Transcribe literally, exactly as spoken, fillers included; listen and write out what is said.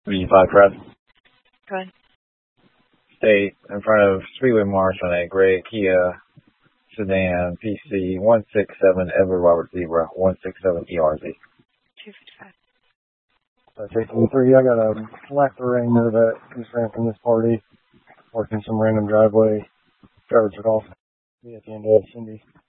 three five Fred. Go ahead. State in front of Speedway Marsh on a gray Kia sedan P C one six seven Edward Robert Zebra one six seven E R Z. two fifty-five. Citation three, I got a black Ranger that just ran from this party, working some random driveway. Driver took off. Be at the end of Cindy.